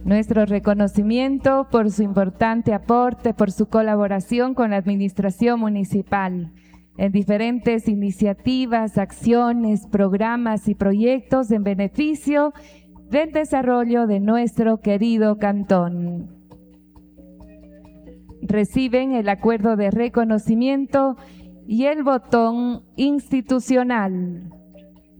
Nuestro reconocimiento por su importante aporte, por su colaboración con la administración municipal en diferentes iniciativas, acciones, programas y proyectos en beneficio del desarrollo de nuestro querido cantón. Reciben el acuerdo de reconocimiento y el botón institucional.